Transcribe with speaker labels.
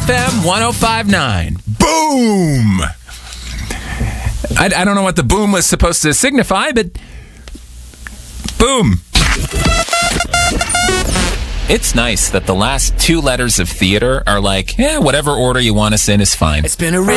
Speaker 1: FM 105.9. Boom! I don't know what the boom was supposed to signify, but boom. It's nice that the last two letters of theater are like, whatever order you want us in is fine.
Speaker 2: It's been a